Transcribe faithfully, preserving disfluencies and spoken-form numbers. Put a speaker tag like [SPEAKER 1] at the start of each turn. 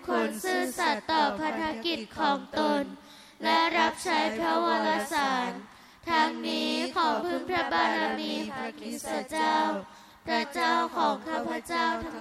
[SPEAKER 1] คนซื่อสัตย์ต่อภารกิจของตนและรับใช้พระวรสารทั้งนี้ขอพึ่งพระบารมีพระคริสตเจ้าพระเจ้าของข้าพเจ้าทั้ง